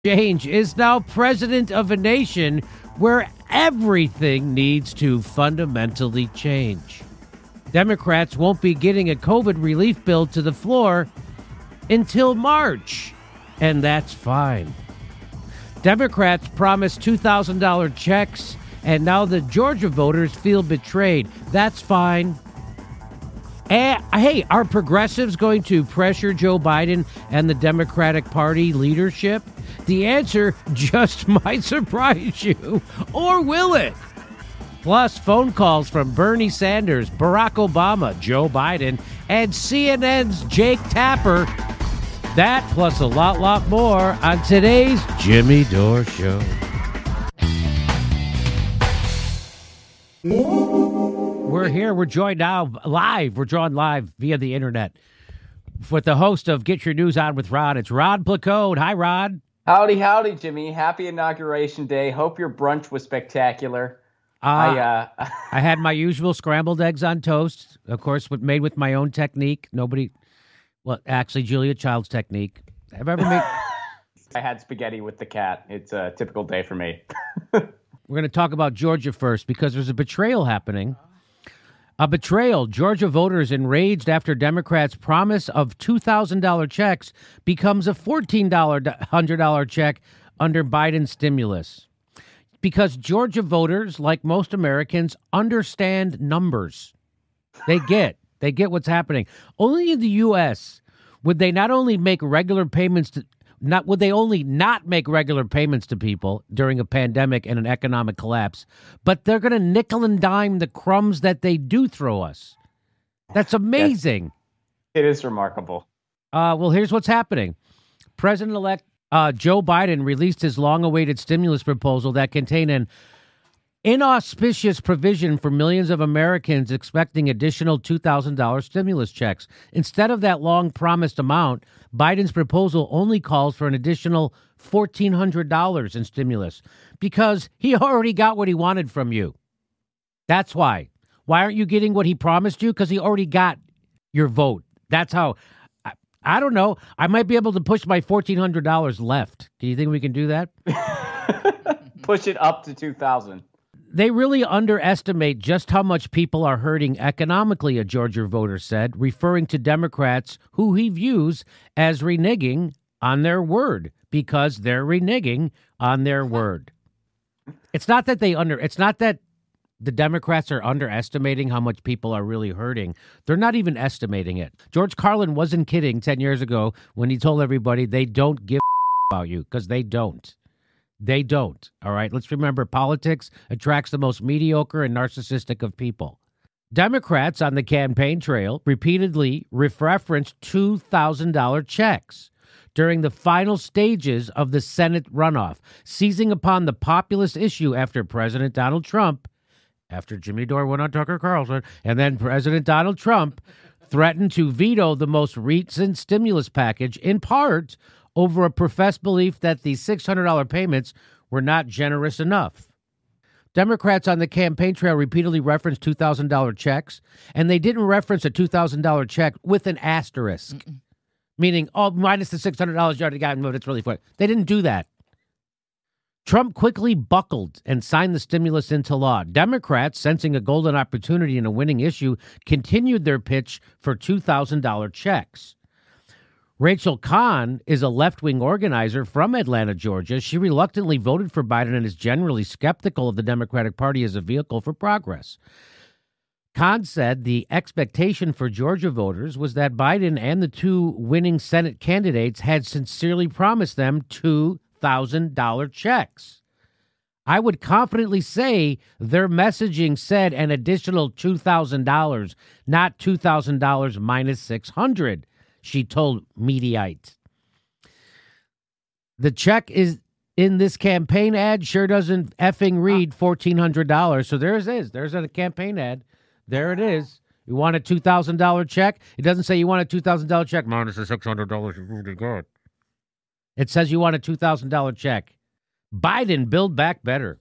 Change is now president of a nation where everything needs to fundamentally change. Democrats won't be getting a COVID relief bill to the floor until March, and that's fine. Democrats promised $2,000 checks, and now the Georgia voters feel betrayed. That's fine. Hey, are progressives going to pressure Joe Biden and the Democratic Party leadership? The answer just might surprise you. Or will it? Plus, phone calls from Bernie Sanders, Barack Obama, Joe Biden, and CNN's Jake Tapper. That plus a lot more on today's Jimmy Dore Show. We're here. We're joined now live. We're joined live via the internet with the host of Get Your News On with Rod. It's Rod Placode. Hi, Rod. Howdy, Jimmy. Happy Inauguration Day. Hope your brunch was spectacular. I had my usual scrambled eggs on toast, of course, made with my own technique. Actually, Julia Child's technique. Have I ever made? I had spaghetti with the cat. It's a typical day for me. We're going to talk about Georgia first because there's a betrayal happening. A betrayal. Georgia voters enraged after Democrats' promise of $2,000 checks becomes a $1,400 check under Biden's stimulus. Because Georgia voters, like most Americans, understand numbers. They get what's happening. Only in the U.S. would they not only make regular payments to not make regular payments to people during a pandemic and an economic collapse, but they're going to nickel and dime the crumbs that they do throw us. That's amazing. It is remarkable. Well, here's what's happening. President-elect Joe Biden released his long-awaited stimulus proposal that contained an inauspicious provision for millions of Americans expecting additional $2,000 stimulus checks. Instead of that long-promised amount, Biden's proposal only calls for an additional $1,400 in stimulus because he already got what he wanted from you. That's why. Why aren't you getting what he promised you? Because he already got your vote. That's how. I don't know. I might be able to push my $1,400 left. Do you think we can do that? Push it up to $2,000. They really underestimate just how much people are hurting economically, a Georgia voter said, referring to Democrats who he views as reneging on their word because they're reneging on their word. It's not that the Democrats are underestimating how much people are really hurting. They're not even estimating it. George Carlin wasn't kidding 10 years ago when he told everybody they don't give about you, because they don't. They don't. All right. Let's remember, politics attracts the most mediocre and narcissistic of people. Democrats on the campaign trail repeatedly referenced $2,000 checks during the final stages of the Senate runoff, seizing upon the populist issue after President Donald Trump, after Jimmy Dore went on Tucker Carlson, and then President Donald Trump threatened to veto the most recent stimulus package, in part over a professed belief that the $600 payments were not generous enough. Democrats on the campaign trail repeatedly referenced $2,000 checks, and they didn't reference a $2,000 check with an asterisk, meaning, minus the $600 you already got, but it's really for it. They didn't do that. Trump quickly buckled and signed the stimulus into law. Democrats, sensing a golden opportunity in a winning issue, continued their pitch for $2,000 checks. Rachel Kahn is a left-wing organizer from Atlanta, Georgia. She reluctantly voted for Biden and is generally skeptical of the Democratic Party as a vehicle for progress. Kahn said the expectation for Georgia voters was that Biden and the two winning Senate candidates had sincerely promised them $2,000 checks. I would confidently say their messaging said an additional $2,000, not $2,000 minus $600. She told Mediaite. The check is in this campaign ad sure doesn't effing read $1,400. So there it is. There's a campaign ad. There it is. You want a $2,000 check? It doesn't say you want a $2,000 check minus the $600. Really good. It says you want a $2,000 check. Biden, build back better.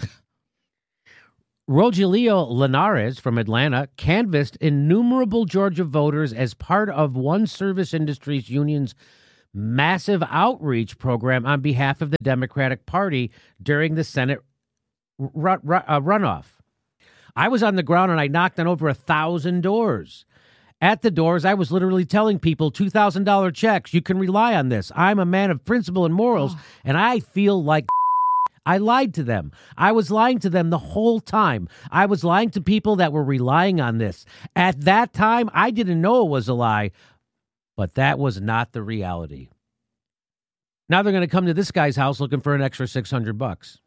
Rogelio Linares from Atlanta canvassed innumerable Georgia voters as part of one service industries union's massive outreach program on behalf of the Democratic Party during the Senate runoff. I was on the ground and I knocked on over 1,000 doors. At the doors, I was literally telling people $2,000 checks. You can rely on this. I'm a man of principle and morals, and I feel like I lied to them. I was lying to them the whole time. I was lying to people that were relying on this. At that time, I didn't know it was a lie, but that was not the reality. Now they're going to come to this guy's house looking for an extra $600.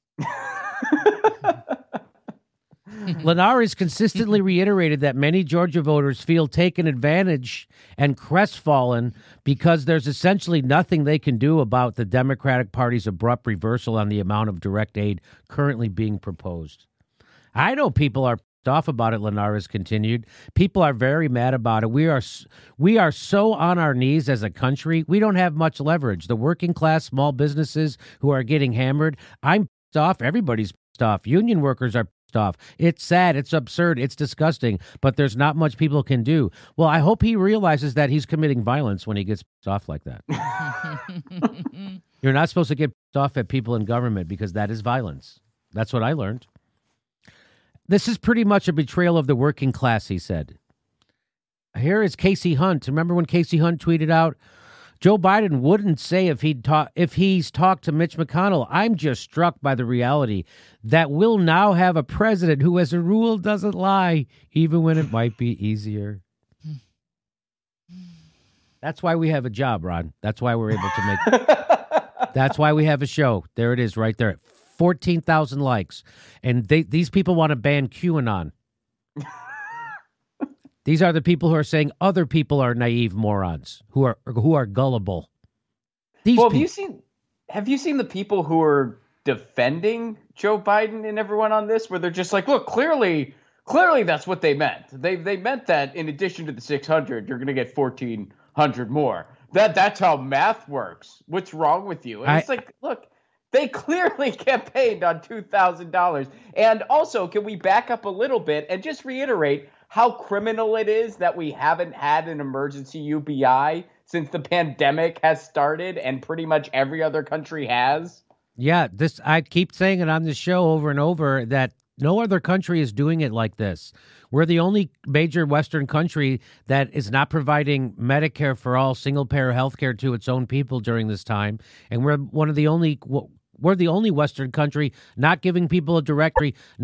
Linares consistently reiterated that many Georgia voters feel taken advantage and crestfallen because there's essentially nothing they can do about the Democratic Party's abrupt reversal on the amount of direct aid currently being proposed. I know people are pissed off about it, Linares continued. People are very mad about it. We are so on our knees as a country. We don't have much leverage. The working class, small businesses who are getting hammered. I'm pissed off. Everybody's pissed off. Union workers are off. It's sad. It's absurd. It's disgusting, but there's not much people can do. Well, I hope he realizes that he's committing violence when he gets pissed off like that. You're not supposed to get pissed off at people in government because that is violence. That's what I learned. This is pretty much a betrayal of the working class, he said. Here is Casey Hunt. Remember when Casey Hunt tweeted out, Joe Biden wouldn't say if he's talked to Mitch McConnell. I'm just struck by the reality that we'll now have a president who, as a rule, doesn't lie, even when it might be easier. That's why we have a job, Ron. That's why we're able to make. That's why we have a show. There it is, right there. 14,000 likes, and these people want to ban QAnon. These are the people who are saying other people are naive morons, who are gullible. Have you seen the people who are defending Joe Biden and everyone on this, where they're just like, look, clearly that's what they meant. They meant that in addition to the 600, you're going to get 1,400 more. That's how math works. What's wrong with you? And it's like, look, they clearly campaigned on $2,000. And also, can we back up a little bit and just reiterate how criminal it is that we haven't had an emergency UBI since the pandemic has started and pretty much every other country has? Yeah, I keep saying it on this show over and over that no other country is doing it like this. We're the only major Western country that is not providing Medicare for all, single-payer health care to its own people during this time. And we're the only Western country not giving people a direct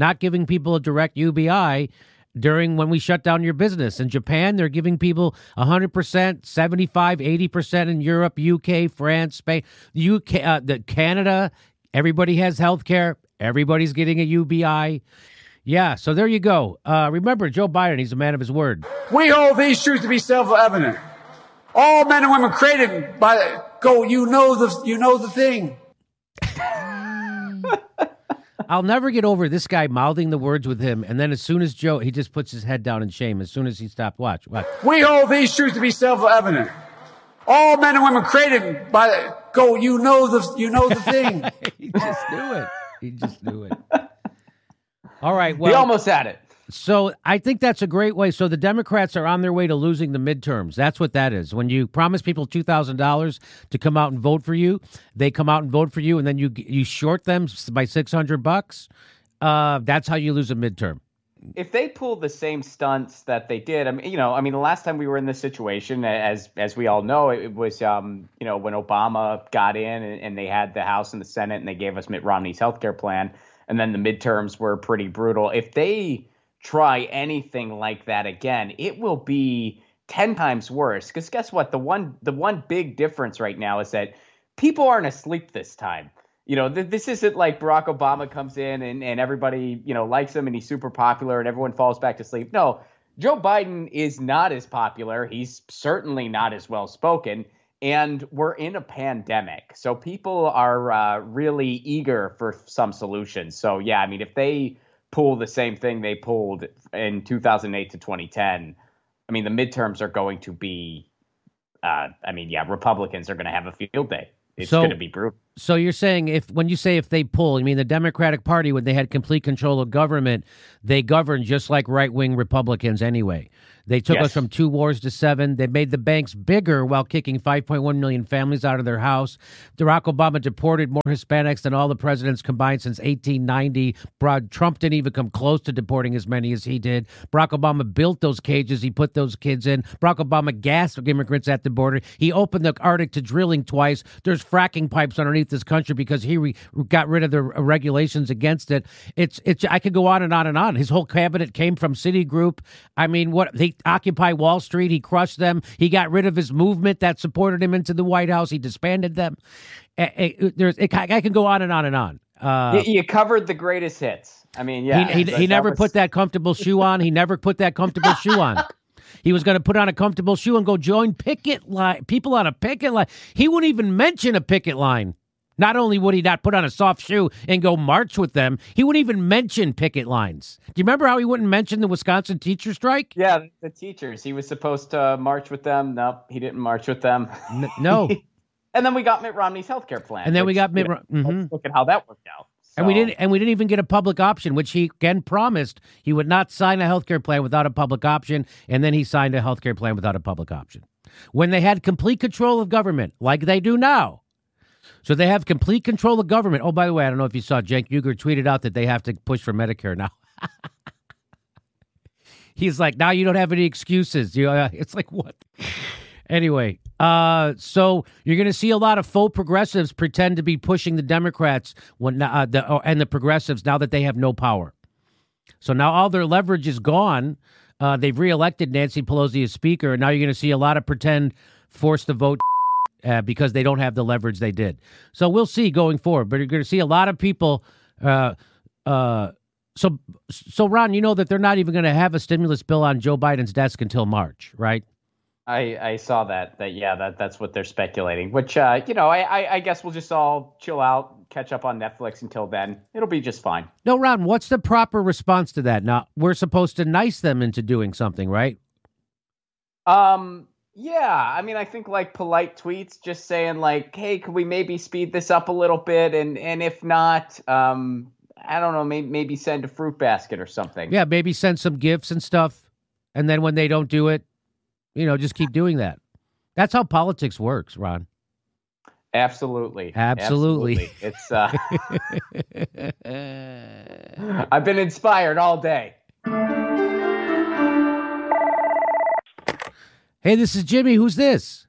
UBI during when we shut down your business. In Japan, they're giving people 100%, 75, 80% in Europe, UK, France, Spain, Canada. Everybody has health care. Everybody's getting a UBI. Yeah, so there you go. Remember, Joe Biden, he's a man of his word. We hold these truths to be self-evident. All men and women created by you know the thing. I'll never get over this guy mouthing the words with him, and then as soon as he just puts his head down in shame as soon as he stopped. Watch. We hold these truths to be self-evident. All men and women created by you know the thing. He just knew it. All right. Well, he almost had it. So I think that's a great way. So the Democrats are on their way to losing the midterms. That's what that is. When you promise people $2,000 to come out and vote for you, they come out and vote for you, and then you short them by $600. That's how you lose a midterm. If they pull the same stunts that they did, the last time we were in this situation, as we all know, it was, when Obama got in and they had the House and the Senate and they gave us Mitt Romney's healthcare plan, and then the midterms were pretty brutal. If they try anything like that again, it will be 10 times worse. Because guess what? The one big difference right now is that people aren't asleep this time. This isn't like Barack Obama comes in and everybody, likes him and he's super popular and everyone falls back to sleep. No, Joe Biden is not as popular. He's certainly not as well spoken. And we're in a pandemic. So people are really eager for some solutions. So, yeah, if they pull the same thing they pulled in 2008 to 2010, the midterms are going to be, Republicans are going to have a field day. It's going to be brutal. So you're saying when you say if they pull, you mean the Democratic Party, when they had complete control of government, they governed just like right-wing Republicans anyway. They took us from 2 wars to 7. They made the banks bigger while kicking 5.1 million families out of their house. Barack Obama deported more Hispanics than all the presidents combined since 1890. Trump didn't even come close to deporting as many as he did. Barack Obama built those cages. He put those kids in. Barack Obama gassed immigrants at the border. He opened the Arctic to drilling twice. There's fracking pipes underneath this country because he got rid of the regulations against it. I could go on and on and on. His whole cabinet came from Citigroup. I mean, they Occupy Wall Street. He crushed them. He got rid of his movement that supported him into the White House. He disbanded them. I can go on and on and on. You covered the greatest hits. I mean, yeah. He never put that comfortable shoe on. He never put that comfortable shoe on. He was going to put on a comfortable shoe and go join picket line. People on a picket line. He wouldn't even mention a picket line. Not only would he not put on a soft shoe and go march with them, he wouldn't even mention picket lines. Do you remember how he wouldn't mention the Wisconsin teacher strike? Yeah, the teachers. He was supposed to march with them. Nope, he didn't march with them. No. And then we got Mitt Romney's healthcare plan. And then we got Mitt Romney. Look at how that worked out. So. And we didn't even get a public option, which he again promised he would not sign a healthcare plan without a public option. And then he signed a healthcare plan without a public option. When they had complete control of government, like they do now. So they have complete control of government. Oh, by the way, I don't know if you saw, Cenk Uygur tweeted out that they have to push for Medicare now. He's like, now you don't have any excuses. It's like, what? Anyway, so you're going to see a lot of faux progressives pretend to be pushing the Democrats and the progressives now that they have no power. So now all their leverage is gone. They've reelected Nancy Pelosi as Speaker, and now you're going to see a lot of pretend force the vote because they don't have the leverage they did. So we'll see going forward. But you're going to see a lot of people. So Ron, you know that they're not even going to have a stimulus bill on Joe Biden's desk until March, right? I saw that. That's what they're speculating. Which I guess we'll just all chill out, catch up on Netflix until then. It'll be just fine. No, Ron, what's the proper response to that? Now we're supposed to nice them into doing something, right? Yeah, I mean, I think like polite tweets, just saying like, "Hey, could we maybe speed this up a little bit?" And if not, I don't know, maybe send a fruit basket or something. Yeah, maybe send some gifts and stuff, and then when they don't do it, just keep doing that. That's how politics works, Ron. Absolutely. It's I've been inspired all day. Hey, this is Jimmy. Who's this?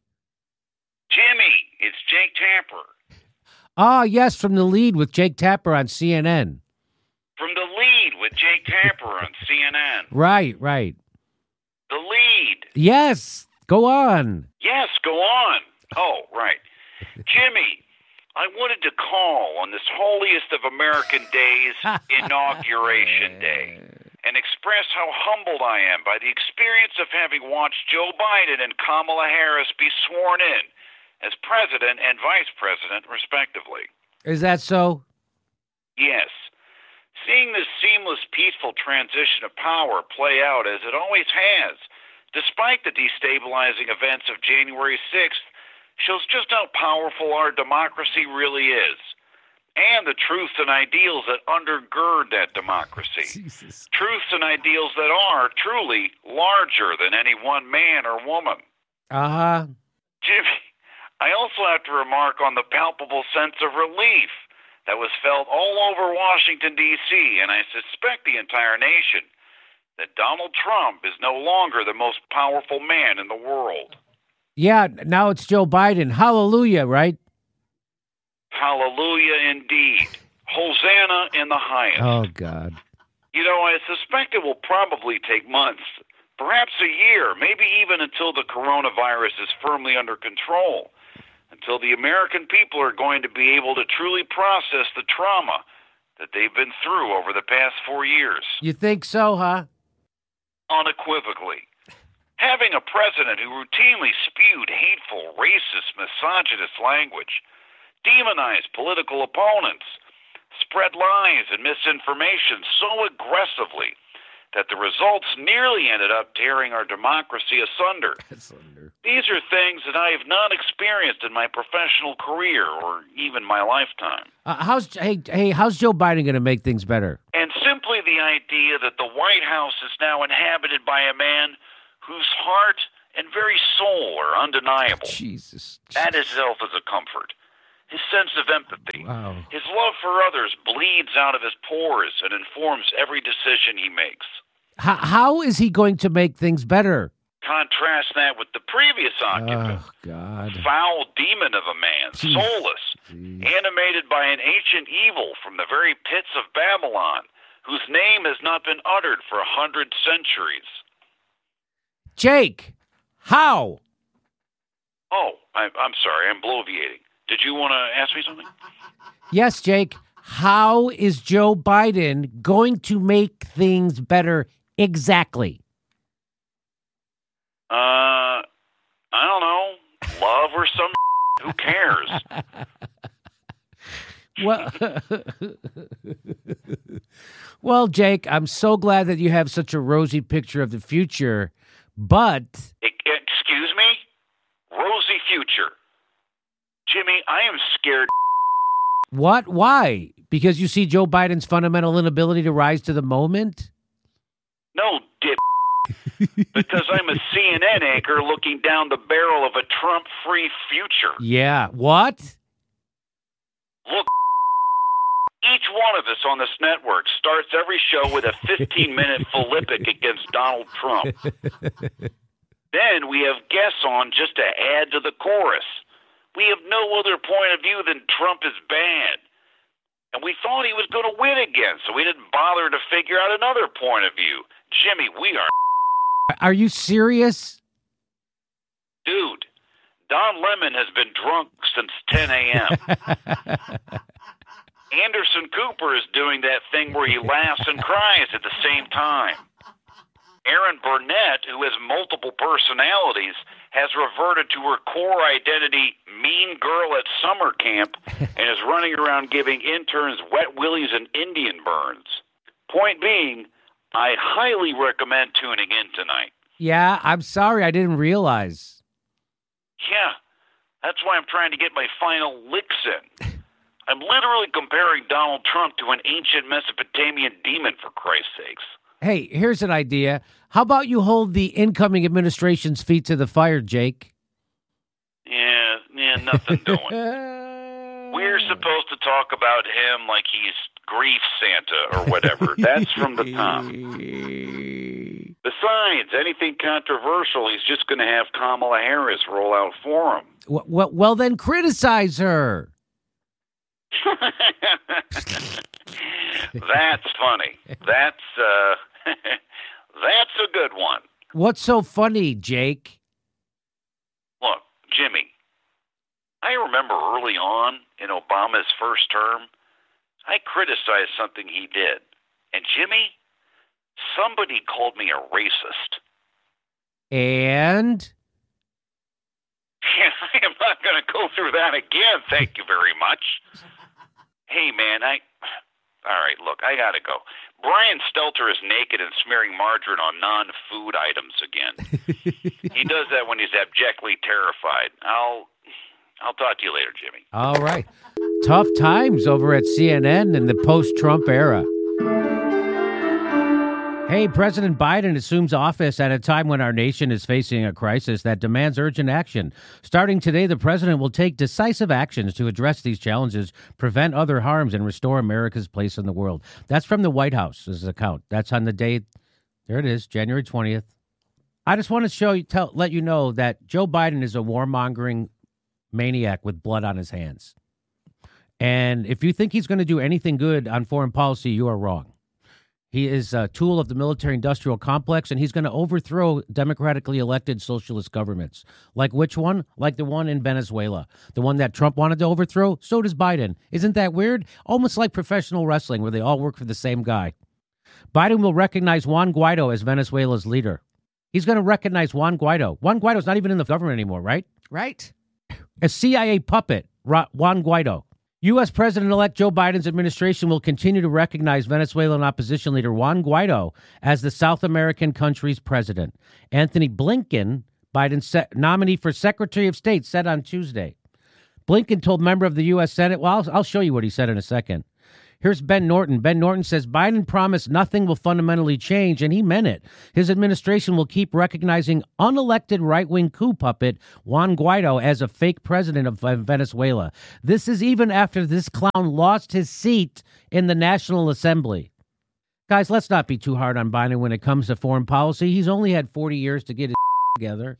Jimmy, it's Jake Tapper. Ah, yes, from The Lead with Jake Tapper on CNN. From The Lead with Jake Tapper on CNN. Right. The Lead. Yes, go on. Yes, go on. Oh, right. Jimmy, I wanted to call on this holiest of American days, Inauguration Day, and express how humbled I am by the experience of having watched Joe Biden and Kamala Harris be sworn in as president and vice president, respectively. Is that so? Yes. Seeing this seamless, peaceful transition of power play out as it always has, despite the destabilizing events of January 6th, shows just how powerful our democracy really is, and the truths and ideals that undergird that democracy. Jesus. Truths and ideals that are truly larger than any one man or woman. Uh-huh. Jimmy, I also have to remark on the palpable sense of relief that was felt all over Washington, D.C., and I suspect the entire nation, that Donald Trump is no longer the most powerful man in the world. Yeah, now it's Joe Biden. Hallelujah, right? Hallelujah indeed. Hosanna in the highest. Oh, God. I suspect it will probably take months, perhaps a year, maybe even until the coronavirus is firmly under control, until the American people are going to be able to truly process the trauma that they've been through over the past 4 years. You think so, huh? Unequivocally. Having a president who routinely spewed hateful, racist, misogynist language, demonized political opponents, spread lies and misinformation so aggressively that the results nearly ended up tearing our democracy asunder. These are things that I have not experienced in my professional career or even my lifetime. How's Joe Biden going to make things better? And simply the idea that the White House is now inhabited by a man whose heart and very soul are undeniable. Jesus. That itself is a comfort. His sense of empathy, Wow. his love for others bleeds out of his pores and informs every decision he makes. How is he going to make things better? Contrast that with the previous occupant. Oh, God. Foul demon of a man, soulless, animated by an ancient evil from the very pits of Babylon, whose name has not been uttered for 100 centuries. Jake, how? Oh, I'm sorry, I'm bloviating. Did you want to ask me something? Yes, Jake. How is Joe Biden going to make things better exactly? I don't know. Love or some who cares? Well, Jake, I'm so glad that you have such a rosy picture of the future, but... Excuse me? Rosy future. Jimmy, I am scared. What? Why? Because you see Joe Biden's fundamental inability to rise to the moment? No, dip. Because I'm a CNN anchor looking down the barrel of a Trump-free future. Yeah. What? Look, each one of us on this network starts every show with a 15-minute philippic against Donald Trump. Then we have guests on just to add to the chorus. We have no other point of view than Trump is bad. And we thought he was going to win again, so we didn't bother to figure out another point of view. Jimmy, we are... Are you serious? Dude, Don Lemon has been drunk since 10 a.m. Anderson Cooper is doing that thing where he laughs and cries at the same time. Erin Burnett, who has multiple personalities, has reverted to her core identity, mean girl at summer camp, and is running around giving interns wet willies and Indian burns. Point being, I highly recommend tuning in tonight. Yeah, I'm sorry. I didn't realize. Yeah, that's why I'm trying to get my final licks in. I'm literally comparing Donald Trump to an ancient Mesopotamian demon, for Christ's sakes. Hey, here's an idea. How about you hold the incoming administration's feet to the fire, Jake? Yeah, nothing doing. We're supposed to talk about him like he's grief Santa or whatever. That's from the top. Besides, anything controversial, he's just going to have Kamala Harris roll out for him. Well, then criticize her. That's funny. That's a good one. What's so funny, Jake? Look, Jimmy, I remember early on in Obama's first term, I criticized something he did. And Jimmy, somebody called me a racist. And? I am not going to go through that again, thank you very much. Hey, man, all right, look, I got to go. Brian Stelter is naked and smearing margarine on non-food items again. He does that when he's abjectly terrified. I'll talk to you later, Jimmy. All right. Tough times over at CNN in the post-Trump era. Hey, President Biden assumes office at a time when our nation is facing a crisis that demands urgent action. Starting today, the president will take decisive actions to address these challenges, prevent other harms, and restore America's place in the world. That's from the White House's account. That's on the date. There it is, January 20th. I just want to let you know that Joe Biden is a warmongering maniac with blood on his hands. And if you think he's going to do anything good on foreign policy, you are wrong. He is a tool of the military-industrial complex, and he's going to overthrow democratically elected socialist governments. Like which one? Like the one in Venezuela. The one that Trump wanted to overthrow? So does Biden. Isn't that weird? Almost like professional wrestling, where they all work for the same guy. Biden will recognize Juan Guaido as Venezuela's leader. He's going to recognize Juan Guaido. Juan Guaido's not even in the government anymore, right? Right. A CIA puppet, Juan Guaido. U.S. President-elect Joe Biden's administration will continue to recognize Venezuelan opposition leader Juan Guaido as the South American country's president. Anthony Blinken Biden's nominee for Secretary of State, said on Tuesday. Blinken told member of the U.S. Senate, well, I'll show you what he said in a second. Here's Ben Norton. Ben Norton says Biden promised nothing will fundamentally change, and he meant it. His administration will keep recognizing unelected right-wing coup puppet Juan Guaido as a fake president of Venezuela. This is even after this clown lost his seat in the National Assembly. Guys, let's not be too hard on Biden when it comes to foreign policy. He's only had 40 years to get his together.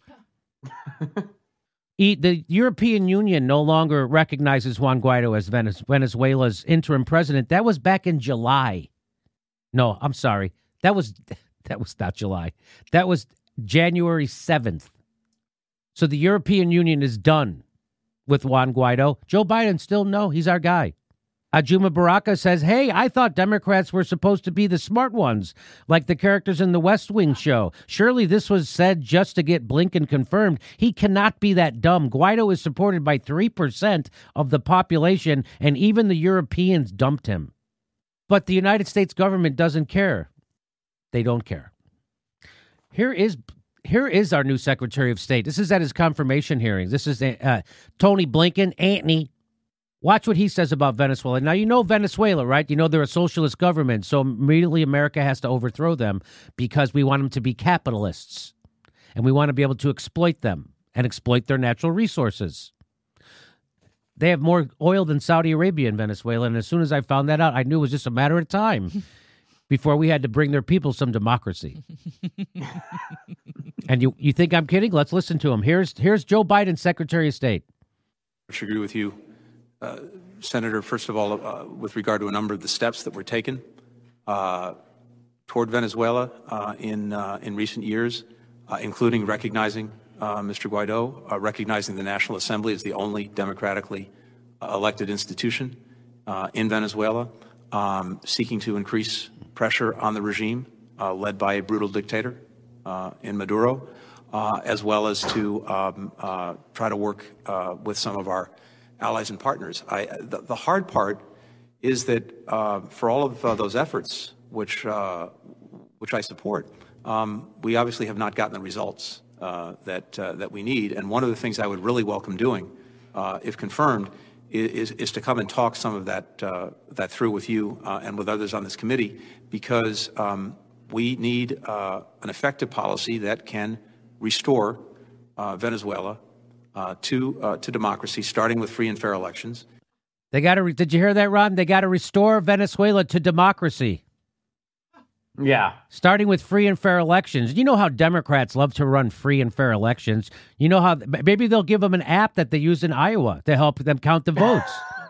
The European Union no longer recognizes Juan Guaido as Venezuela's interim president. That was back in July. No, I'm sorry. That was not July. That was January 7th. So the European Union is done with Juan Guaido. Joe Biden still, no, he's our guy. Ajuma Baraka says, hey, I thought Democrats were supposed to be the smart ones, like the characters in the West Wing show. Surely this was said just to get Blinken confirmed. He cannot be that dumb. Guaido is supported by 3% of the population, and even the Europeans dumped him. But the United States government doesn't care. They don't care. Here is our new Secretary of State. This is at his confirmation hearing. This is Tony Blinken, Antony. Watch what he says about Venezuela. Now, you know Venezuela, right? You know they're a socialist government, so immediately America has to overthrow them because we want them to be capitalists, and we want to be able to exploit them and exploit their natural resources. They have more oil than Saudi Arabia in Venezuela, and as soon as I found that out, I knew it was just a matter of time before we had to bring their people some democracy. And you think I'm kidding? Let's listen to him. Here's Joe Biden, Secretary of State. I agree with you. Senator, first of all, with regard to a number of the steps that were taken toward Venezuela in recent years, including recognizing Mr. Guaido, recognizing the National Assembly as the only democratically elected institution in Venezuela, seeking to increase pressure on the regime led by a brutal dictator in Maduro, as well as to try to work with some of our allies and partners. The hard part is that for all of those efforts, which I support, we obviously have not gotten the results that we need. And one of the things I would really welcome doing, if confirmed, is to come and talk some of that through with you and with others on this committee, because we need an effective policy that can restore Venezuela to democracy, starting with free and fair elections. They got to. Did you hear that, Ron? They got to restore Venezuela to democracy. Yeah. Starting with free and fair elections. You know how Democrats love to run free and fair elections. You know how maybe they'll give them an app that they use in Iowa to help them count the votes.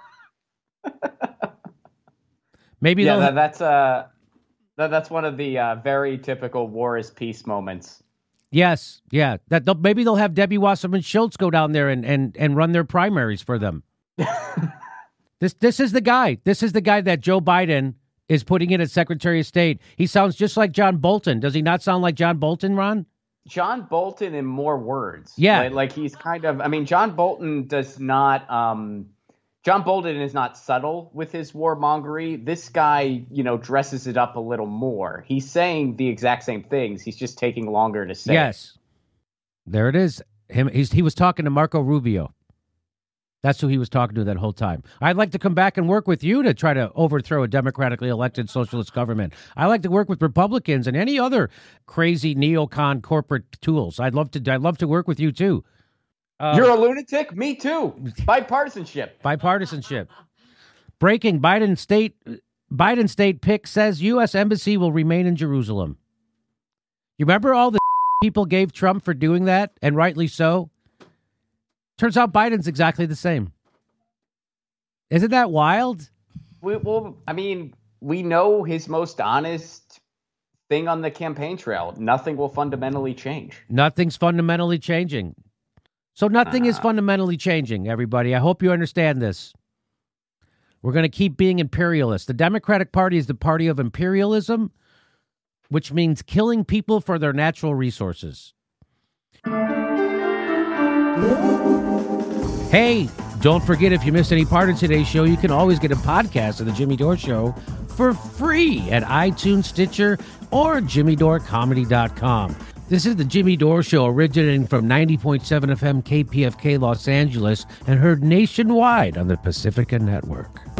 Maybe that's one of the very typical war is peace moments. Yes, yeah. Maybe they'll have Debbie Wasserman Schultz go down there and run their primaries for them. This is the guy. This is the guy that Joe Biden is putting in as Secretary of State. He sounds just like John Bolton. Does he not sound like John Bolton, Ron? John Bolton in more words. Yeah. Like he's kind of, I mean, John Bolton does not, John Bolton is not subtle with his warmongery. This guy, dresses it up a little more. He's saying the exact same things. He's just taking longer to say. Yes. There it is. He was talking to Marco Rubio. That's who he was talking to that whole time. I'd like to come back and work with you to try to overthrow a democratically elected socialist government. I like to work with Republicans and any other crazy neocon corporate tools. I'd love to work with you too. You're a lunatic? Me too. Bipartisanship. Breaking: Biden state pick says U.S. Embassy will remain in Jerusalem. You remember all the people gave Trump for doing that, and rightly so? Turns out Biden's exactly the same. Isn't that wild? We know his most honest thing on the campaign trail. Nothing will fundamentally change. Nothing's fundamentally changing. So nothing is fundamentally changing, everybody. I hope you understand this. We're going to keep being imperialist. The Democratic Party is the party of imperialism, which means killing people for their natural resources. Hey, don't forget, if you missed any part of today's show, you can always get a podcast of The Jimmy Dore Show for free at iTunes, Stitcher, or JimmyDoreComedy.com. This is the Jimmy Dore Show, originating from 90.7 FM KPFK Los Angeles and heard nationwide on the Pacifica Network.